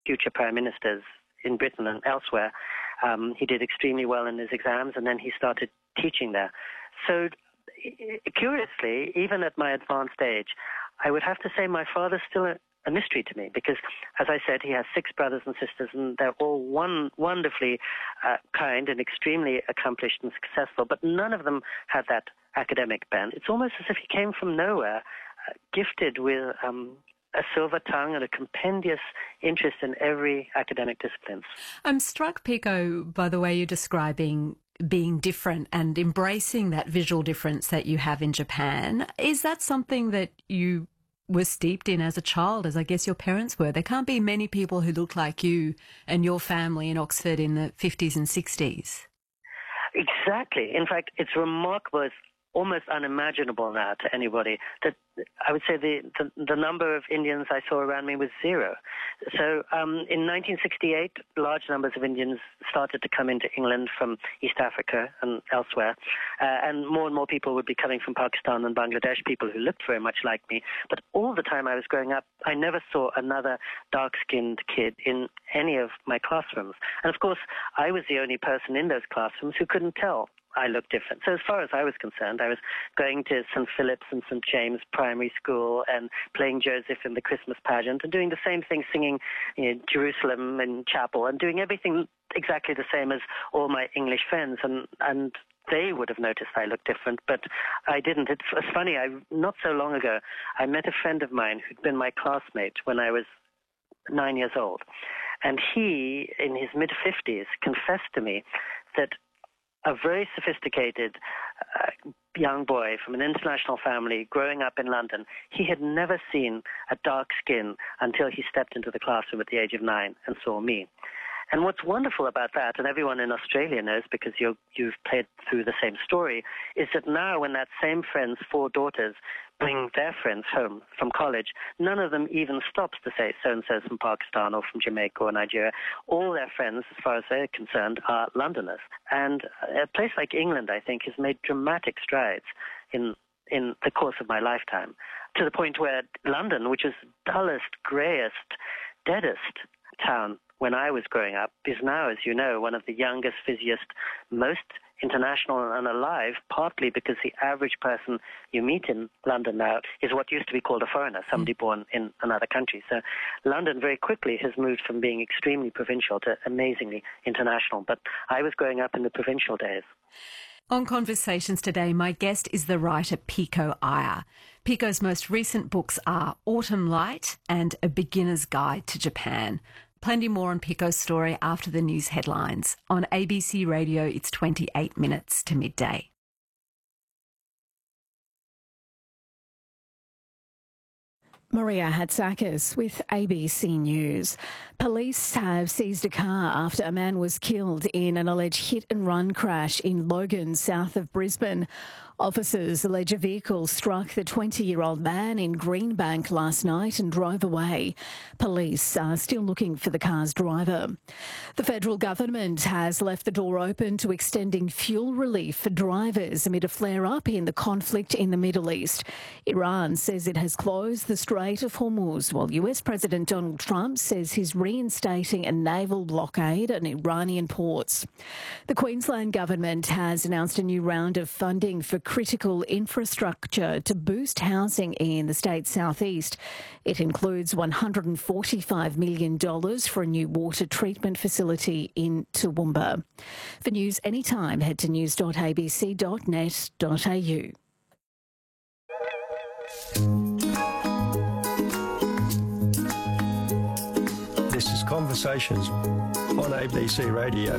future prime ministers in Britain and elsewhere. He did extremely well in his exams, and then he started teaching there. So, curiously, even at my advanced age, I would have to say my father's still a mystery to me because, as I said, he has 6 brothers and sisters, and they're all wonderfully kind and extremely accomplished and successful, but none of them had that academic bent. It's almost as if he came from nowhere, gifted with a silver tongue and a compendious interest in every academic discipline. I'm struck, Pico, by the way you're describing being different and embracing that visual difference that you have in Japan. Is that something that you were steeped in as a child, as I guess your parents were? There can't be many people who look like you and your family in Oxford in the 50s and 60s. Exactly. In fact, it's remarkable. It's almost unimaginable now to anybody that I would say the number of Indians I saw around me was 0. So in 1968, large numbers of Indians started to come into England from East Africa and elsewhere, and more people would be coming from Pakistan and Bangladesh, people who looked very much like me. But all the time I was growing up, I never saw another dark-skinned kid in any of my classrooms. And of course, I was the only person in those classrooms who couldn't tell I looked different. So as far as I was concerned, I was going to St. Philip's and St. James Primary School and playing Joseph in the Christmas pageant and doing the same thing, singing Jerusalem and chapel and doing everything exactly the same as all my English friends. And they would have noticed I looked different, but I didn't. It's funny, not so long ago, I met a friend of mine who'd been my classmate when I was 9 years old. And he, in his mid-50s, confessed to me that a very sophisticated young boy from an international family growing up in London, he had never seen a dark skin until he stepped into the classroom at the age of 9 and saw me. And what's wonderful about that, and everyone in Australia knows because you've played through the same story, is that now when that same friend's 4 daughters bring their friends home from college, none of them even stops to say so-and-so's from Pakistan or from Jamaica or Nigeria. All their friends, as far as they're concerned, are Londoners. And a place like England, I think, has made dramatic strides in the course of my lifetime, to the point where London, which is the dullest, greyest, deadest town when I was growing up, is now, as you know, one of the youngest, busiest, most international and alive, partly because the average person you meet in London now is what used to be called a foreigner, somebody born in another country. So London very quickly has moved from being extremely provincial to amazingly international. But I was growing up in the provincial days. On Conversations today, my guest is the writer Pico Iyer. Pico's most recent books are Autumn Light and A Beginner's Guide to Japan. Plenty more on Pico's story after the news headlines. On ABC Radio, it's 28 minutes to midday. Maria Hatzakis with ABC News. Police have seized a car after a man was killed in an alleged hit-and-run crash in Logan, south of Brisbane. Officers allege a vehicle struck the 20-year-old man in Greenbank last night and drove away. Police are still looking for the car's driver. The federal government has left the door open to extending fuel relief for drivers amid a flare-up in the conflict in the Middle East. Iran says it has closed the Strait of Hormuz, while US President Donald Trump says he's reinstating a naval blockade on Iranian ports. The Queensland government has announced a new round of funding for critical infrastructure to boost housing in the state's southeast. It includes $145 million for a new water treatment facility in Toowoomba. For news anytime, head to news.abc.net.au. This is Conversations on ABC Radio.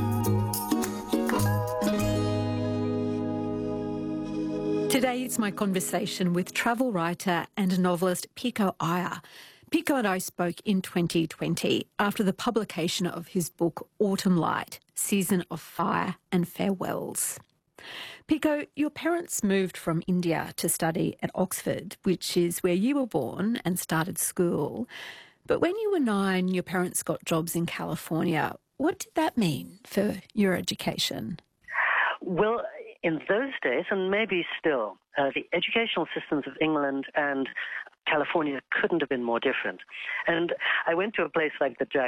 Today it's my conversation with travel writer and novelist Pico Iyer. Pico and I spoke in 2020 after the publication of his book Autumn Light, Season of Fire and Farewells. Pico, your parents moved from India to study at Oxford, which is where you were born and started school. But when you were 9, your parents got jobs in California. What did that mean for your education? Well, in those days, and maybe still, the educational systems of England and California couldn't have been more different. And I went to a place like the